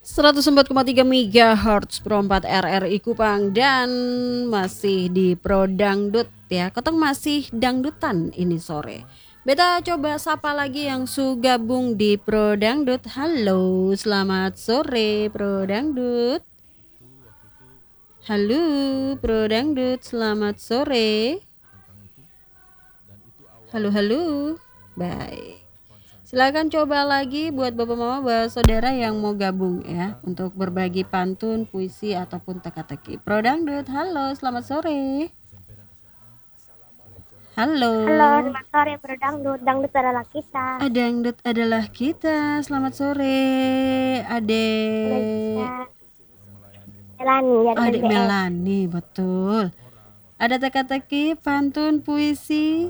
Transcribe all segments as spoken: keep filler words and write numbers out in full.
seratus empat koma tiga megahertz Pro empat R R I Kupang dan masih di Pro Dangdut ya. Ketong masih dangdutan ini sore. Beta coba sapa lagi yang su gabung di Pro Dangdut. Halo, selamat sore Pro Dangdut. Halo Pro Dangdut, selamat sore. Halo, halo. Baik. Silakan coba lagi buat bapak mama, bapak saudara yang mau gabung ya untuk berbagi pantun, puisi ataupun teka-teki. Pro Dangdut, halo, selamat sore. Halo. Halo, selamat sore Pro Dangdut. Dangdut adalah kita. Ah, Dangdut adalah kita. Selamat sore, Adek. Melani, ya, Adek Melani, betul. Ada teka-teki, pantun, puisi.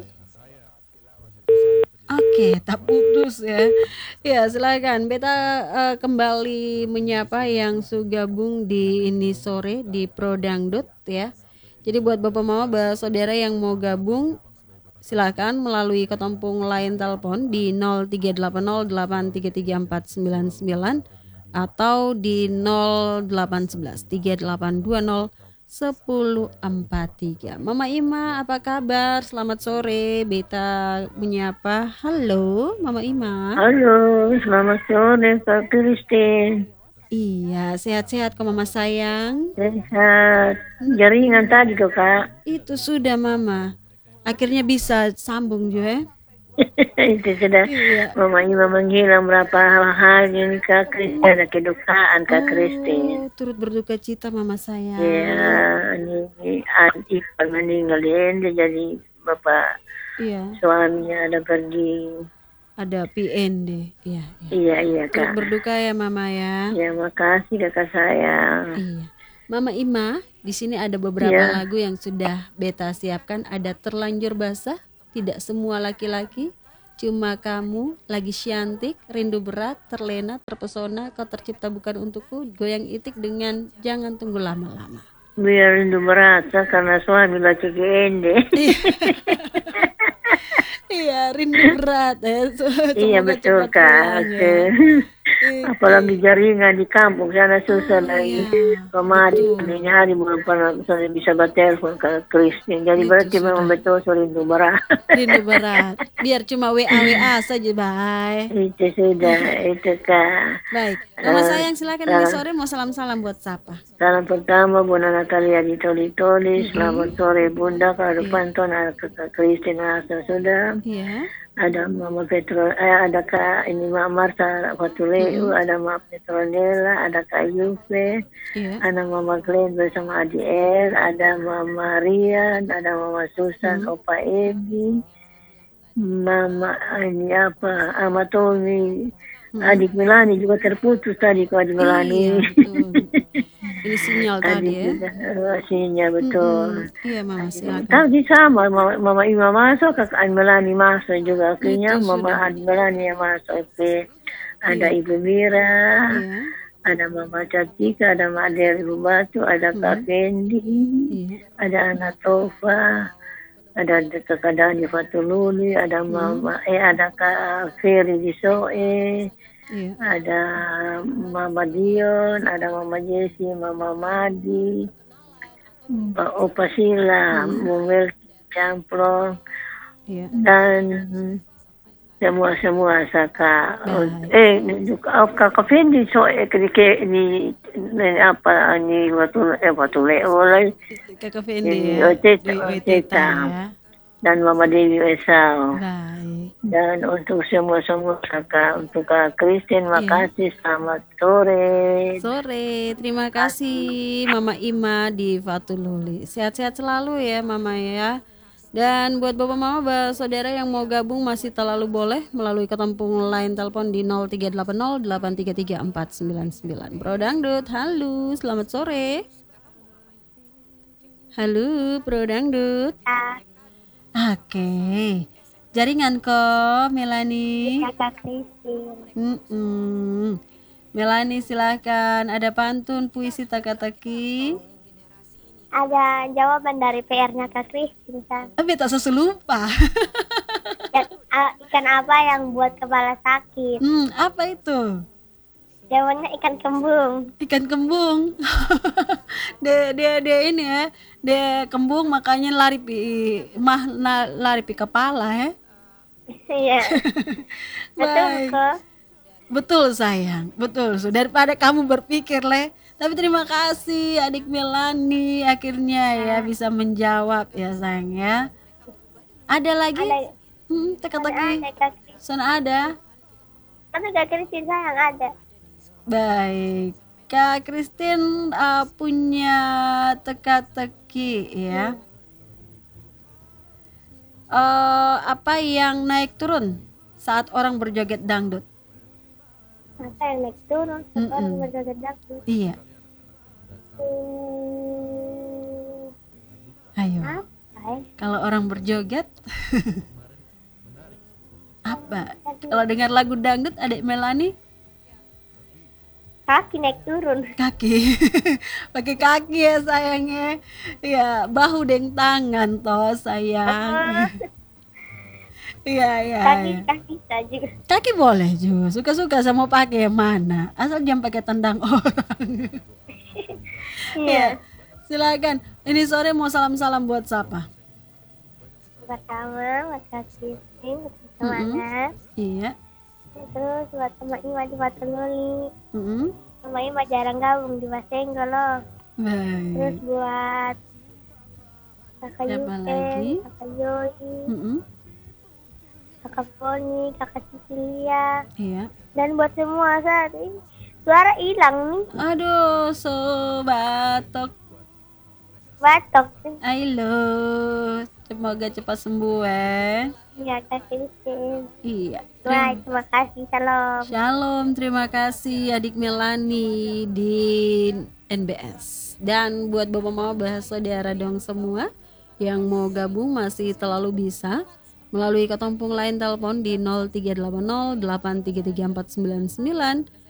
Oke, tak putus ya. Ya, silakan. Beta uh, kembali menyapa yang su gabung di ini sore di Pro Dangdut ya. Jadi buat bapak mama, bapak saudara yang mau gabung, silakan melalui ketompong line telepon di nol tiga delapan nol delapan tiga tiga empat sembilan sembilan atau di nol delapan satu satu tiga delapan dua nol sepuluh empat tiga. Mama Ima, apa kabar? Selamat sore. Beta menyapa. Halo, Mama Ima. Halo, selamat sore Kak Christine. Iya, sehat-sehat kok Mama sayang. Sehat. Jaringan tadi kok Kak. Itu sudah Mama. Akhirnya bisa sambung juga. Itu sudah. Iya. Mama Ima menghilang berapa hal-hal ini Kak Christine. Ada kedukaan Kak Christine. Oh, turut berduka cita Mama sayang. Iya, ini Ipan meninggal dia jadi bapak. Iya. Suaminya ada pergi. Ada P N D. Iya, iya. Iya, iya Turut Kak. berduka ya Mama ya. Ya, makasih Kakak sayang. Iya. Mama Ima, di sini ada beberapa Iya. lagu yang sudah Beta siapkan. Ada Terlanjur Basah, Tidak Semua Laki-laki, Cuma Kamu, Lagi Syantik, Rindu Berat, Terlena, Terpesona, Kau Tercipta Bukan Untukku, Goyang Itik dengan Jangan Tunggu Lama-Lama. Biar rindu merasa karena suami lagi G N D. Iya, rindu berat ya. Iya betul Kak. Ya. Apalagi jaringan di kampung sana susah Oh, lagi. iya. Kemarin ini hari belum pernah saya bisa bertelepon ke Christine. Jadi Itu berarti sudah. memang betul rindu berat. Rindu berat. Biar cuma W A W A saja, bye. Itu sudah, itu Kak. Baik. Mama Eh, sayang, silakan ini sore mau salam-salam buat siapa? Salam pertama Bunda Natalia di Toli-Toli. Selamat sore Bunda. Kalau ada pantun ada Kak Christine Asa sudah. Iya. Ada Mama Petro, eh, ada Kak ini Mak Marta Fatuleu, ada Mak Petronella, ada Kak Yufe, Iya. ada Mama Glenn bersama Adi R, ada Mama Rian, ada Mama Susan, Opa Edi, Mama ini apa, Ama Tommy, adik Melani juga terputus tadi kok adik Melani. Iya, betul. Ini sinyal tadi Adik ya. juga, eh, sinyal betul. Mm-mm. Iya, Mama silakan. Tadi sama Mama, Mama Ima masuk, Kakak Melani masuk juga. Akhirnya Itu Mama sudah. Adi Melani yang masuk. Oke. Ada Ibu Mira, Iya. ada Mama Catika, ada Mak Del Batu, ada Kak Fendi, Iya. ada Anak Tova, ada Kakak Dani Fatululi, ada Mama, eh ada Kak Ferry di Soe, Iya. ada Mama Dion, ada Mama Jessi, Mama Madi, Mbak Opa Sila, Mumel Camplong, Iya. dan semua-semua Saka. Baik. Eh, Kakak Fendi, so, eh, ke, ke, ni, ni, apa, ni, waktu, eh, waktu leolay, Kakak Fendi Ini, ya. oh, Teta, Di oh, W T Teta. ya. dan Mama Dewi Esau. Baik. Dan untuk semua-semua Saka, untuk Kak Christine, makasih, selamat sore. Sore, terima kasih Mama Ima di Fatululi. Sehat-sehat selalu ya Mama ya. Dan buat bapak mama, bapak saudara yang mau gabung masih terlalu boleh melalui ketempung line telepon di nol tiga delapan nol delapan tiga tiga empat sembilan sembilan. Pro Dangdut, halo, selamat sore. Halo, Pro Dangdut. Oke, jaringan kok, Melani. Kakak Christine. Mm-mm. Melani silakan. Ada pantun, puisi, teka-teki. Ada jawaban dari P R-nya Kak Christine. Kak. Tapi tak sesu lupa. Dan, uh, ikan apa yang buat kepala sakit? Hmm, apa itu? Jawabannya ikan kembung. Ikan kembung. dia dia dia ini ya, dia kembung makanya lari pi mah na- lari pi kepala ya. Iya. Betul Baik. kok. Betul sayang, betul. So, daripada kamu berpikir le. Tapi terima kasih adik Melani akhirnya ya bisa menjawab ya sayang ya. Ada lagi? Ada. Hmm, Ada teka-teki. ada Kak Kris. Sana ada. Ada Kak Kristin sayang ada. Baik. Kak Christine uh, punya teka-teki ya. Eh, apa yang naik turun saat orang berjoget dangdut? Masa yang naik turun Mm-mm. sekarang berjoget dangdut. Iya, Hmm, ayo. apa ya? Kalau orang berjoget apa? Kalau dengar lagu dangdut adik Melani Kaki naik turun. kaki. Pakai kaki ya sayangnya. Ya, bahu deng tangan toh sayang. Iya, iya. Kaki iya. kaki saja. Kaki boleh juga, suka-suka sama pakai yang mana, asal jangan pakai tendang orang. Iya. Silakan. Ini sore mau salam-salam buat siapa? Pertama buat Kak Kristin, buat Mm-mm. Mana. Iya. Terus buat teman Ima di Waterloli. Mm-mm. Sama Ima jarang gabung di Basenggol loh. Terus Baik. buat Kakak Siapa Yuken, lagi? Kakak Yoi, Mm-mm. Kakak Poni, Kakak Cecilia, Iya. dan buat semua saat ini suara hilang nih, Aduh, so batok. batok. Ailo. Semoga cepat sembuh eh. Ya Kak Kristin. Iya. Baik, terima kasih, salam. Shalom, terima kasih adik Melani di N B S. Dan buat bapak mama bahasa daerah dong semua yang mau gabung masih terlalu bisa melalui kelompok lain telepon di nol tiga delapan nol delapan tiga tiga empat sembilan sembilan